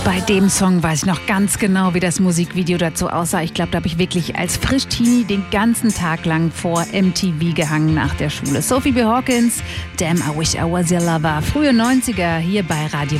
Bei dem Song weiß ich noch ganz genau, wie das Musikvideo dazu aussah. Ich glaube, da habe ich wirklich als Frischteenie den ganzen Tag lang vor MTV gehangen nach der Schule. Sophie B. Hawkins, Damn, I Wish I Was Your Lover. Frühe 90er hier bei Radio